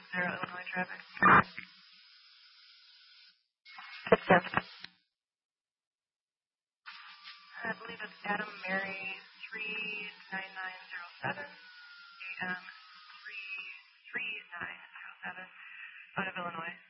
Illinois traffic. I believe it's Adam Mary 39907, AM 33907, out of Illinois.